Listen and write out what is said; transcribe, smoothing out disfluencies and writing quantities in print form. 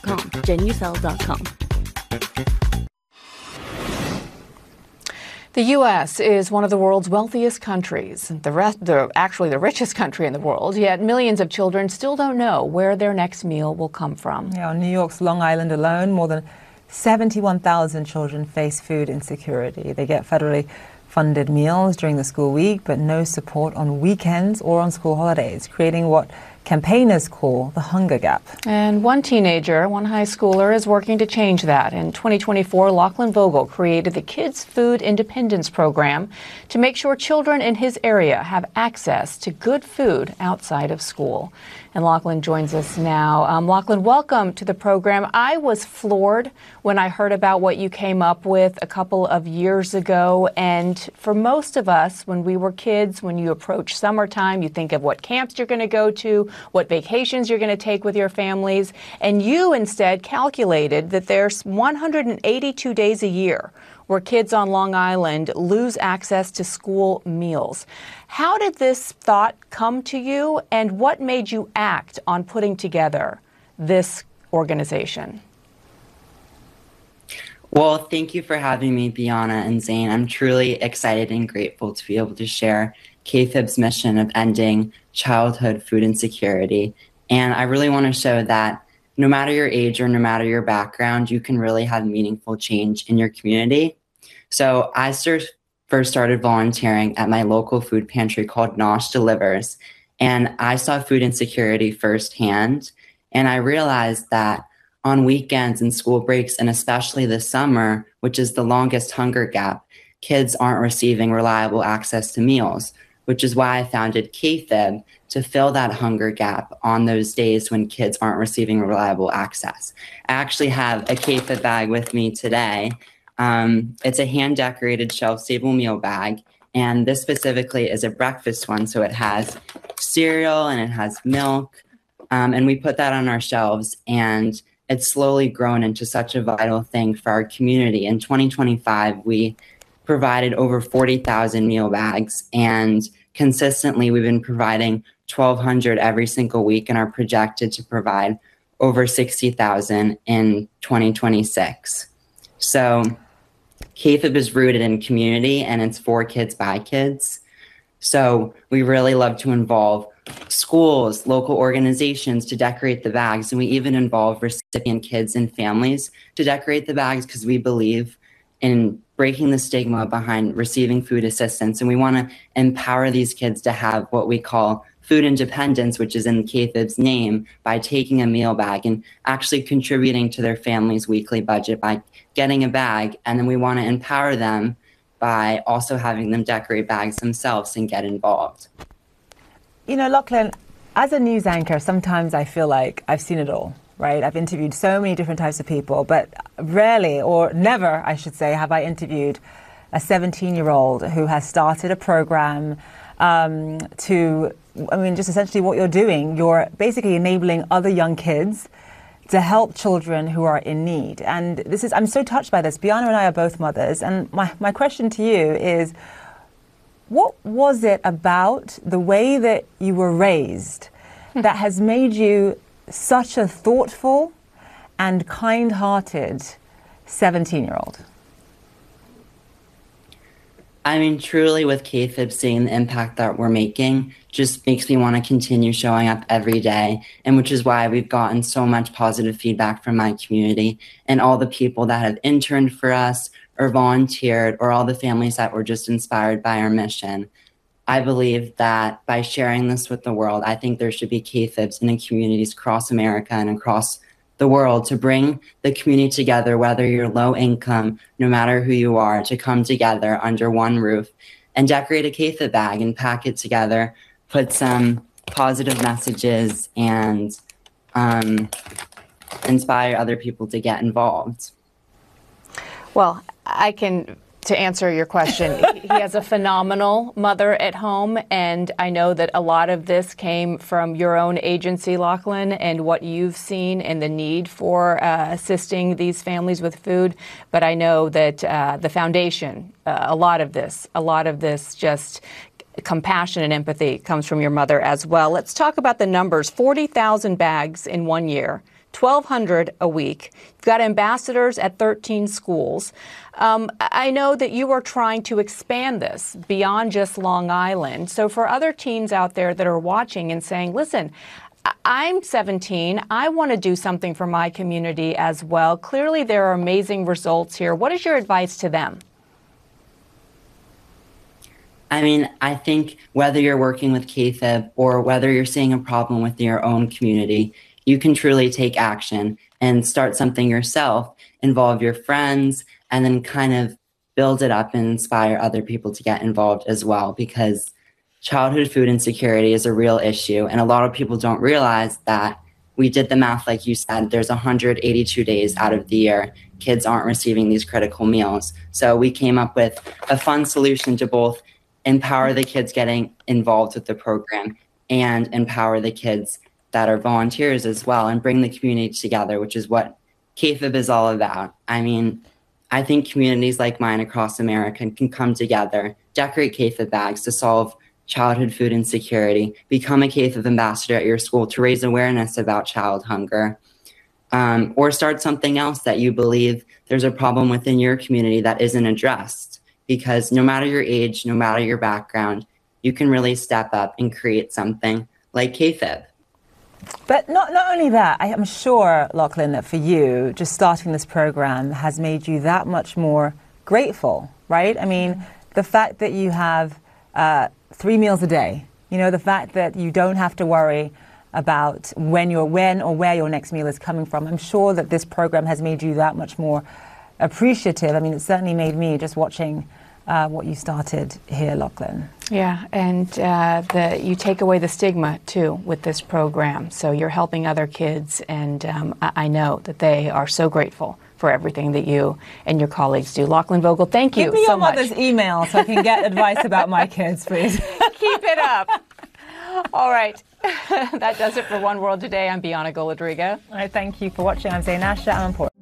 JenUcell.com. JenUcell.com. The U.S. is one of the world's wealthiest countries, actually the richest country in the world, yet millions of children still don't know where their next meal will come from. Yeah, on New York's Long Island alone, more than 71,000 children face food insecurity. They get federally funded meals during the school week, but no support on weekends or on school holidays, creating what campaigners call the hunger gap. And one teenager, one high schooler, is working to change that. In 2024, Lachlan Vogel created the Kids Food Independence Program to make sure children in his area have access to good food outside of school. And Lachlan joins us now. Lachlan, welcome to the program. I was floored when I heard about what you came up with a couple of years ago. And for most of us, when we were kids, when you approach summertime, you think of what camps you're going to go to, what vacations you're going to take with your families. And you instead calculated that there's 182 days a year where kids on Long Island lose access to school meals. How did this thought come to you, and what made you act on putting together this organization? Well, thank you for having me, Bianna and Zane. I'm truly excited and grateful to be able to share KFIB's mission of ending childhood food insecurity. And I really want to show that no matter your age or no matter your background, you can really have meaningful change in your community. So I first started volunteering at my local food pantry called Nosh Delivers, and I saw food insecurity firsthand. And I realized that on weekends and school breaks, and especially this summer, which is the longest hunger gap, kids aren't receiving reliable access to meals, which is why I founded KFIB, to fill that hunger gap on those days when kids aren't receiving reliable access. I actually have a KFIB bag with me today. It's a hand-decorated shelf-stable meal bag, and this specifically is a breakfast one, so it has cereal and it has milk, and we put that on our shelves, and it's slowly grown into such a vital thing for our community. In 2025, we provided over 40,000 meal bags, and consistently we've been providing 1,200 every single week and are projected to provide over 60,000 in 2026. So KFIB is rooted in community, and it's for kids by kids. So we really love to involve schools, local organizations to decorate the bags, and we even involve recipient kids and families to decorate the bags because we believe in breaking the stigma behind receiving food assistance. And we want to empower these kids to have what we call food independence, which is in KFIB's name, by taking a meal bag and actually contributing to their family's weekly budget by getting a bag. And then we want to empower them by also having them decorate bags themselves and get involved. You know, Lachlan, as a news anchor, sometimes I feel like I've seen it all, right? I've interviewed so many different types of people, but rarely, or never, I should say, have I interviewed a 17-year-old who has started a program just essentially what you're doing, you're basically enabling other young kids to help children who are in need. And I'm so touched by this. Bianna and I are both mothers. And my question to you is, what was it about the way that you were raised that has made you such a thoughtful and kind-hearted 17-year-old? I mean, truly with KFIB, seeing the impact that we're making just makes me want to continue showing up every day, and which is why we've gotten so much positive feedback from my community and all the people that have interned for us or volunteered, or all the families that were just inspired by our mission. I believe that by sharing this with the world, I think there should be KFIBs in communities across America and across the world to bring the community together, whether you're low income, no matter who you are, to come together under one roof and decorate a KFIB bag and pack it together, put some positive messages, and inspire other people to get involved. Well, to answer your question, he has a phenomenal mother at home, and I know that a lot of this came from your own agency, Lachlan, and what you've seen and the need for assisting these families with food. But I know that the foundation, a lot of this just compassion and empathy comes from your mother as well. Let's talk about the numbers. 40,000 bags in 1 year. 1,200 a week. You've got ambassadors at 13 schools. I know that you are trying to expand this beyond just Long Island. So for other teens out there that are watching and saying, listen, I'm 17. I want to do something for my community as well. Clearly, there are amazing results here. What is your advice to them? I mean, I think whether you're working with KFIB or whether you're seeing a problem with your own community, you can truly take action and start something yourself, involve your friends, and then kind of build it up and inspire other people to get involved as well, because childhood food insecurity is a real issue. And a lot of people don't realize that we did the math, like you said, there's 182 days out of the year kids aren't receiving these critical meals. So we came up with a fun solution to both empower the kids getting involved with the program and empower the kids that are volunteers as well and bring the community together, which is what KFIB is all about. I mean, I think communities like mine across America can come together, decorate KFIB bags to solve childhood food insecurity, become a KFIB ambassador at your school to raise awareness about child hunger, or start something else that you believe there's a problem within your community that isn't addressed. Because no matter your age, no matter your background, you can really step up and create something like KFIB. But not only that, I am sure, Lachlan, that for you, just starting this program has made you that much more grateful, right? I mean, the fact that you have 3 meals a day, you know, the fact that you don't have to worry about when or where your next meal is coming from. I'm sure that this program has made you that much more appreciative. I mean, it certainly made me just watching what you started here, Lachlan. Yeah, and you take away the stigma, too, with this program. So you're helping other kids, and I know that they are so grateful for everything that you and your colleagues do. Lachlan Vogel, thank you so much. Give me your mother's email so I can get advice about my kids, please. Keep it up. All right. That does it for One World Today. I'm Bianna Golodrigo. All right, thank you for watching. I'm Zain Asher. I'm in Port.